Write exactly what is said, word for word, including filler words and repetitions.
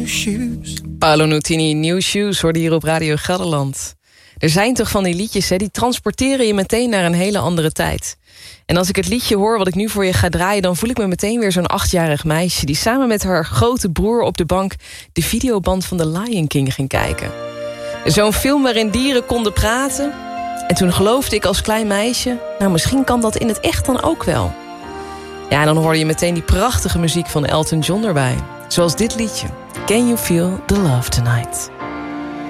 Paolo Nutini, New Shoes, hoorde hier op Radio Gelderland. Er zijn toch van die liedjes, hè, die transporteren je meteen naar een hele andere tijd. En als ik het liedje hoor wat ik nu voor je ga draaien, dan voel ik me meteen weer zo'n achtjarig meisje die samen met haar grote broer op de bank de videoband van The Lion King ging kijken. Zo'n film waarin dieren konden praten. En toen geloofde ik als klein meisje, nou misschien kan dat in het echt dan ook wel. Ja, en dan hoorde je meteen die prachtige muziek van Elton John erbij. Zoals dit liedje, Can You Feel the Love Tonight?